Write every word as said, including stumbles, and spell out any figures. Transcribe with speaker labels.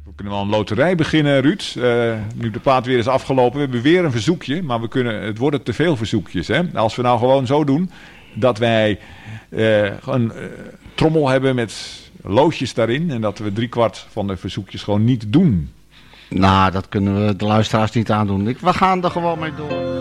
Speaker 1: We kunnen wel een loterij beginnen, Ruud. Uh, nu de plaat weer is afgelopen. We hebben weer een verzoekje. Maar we kunnen, het worden te veel verzoekjes. Hè? Als we nou gewoon zo doen dat wij uh, een uh, trommel hebben met loodjes daarin. En dat we driekwart van de verzoekjes gewoon niet doen.
Speaker 2: Nou, dat kunnen we de luisteraars niet aandoen. Ik, we gaan er gewoon mee door.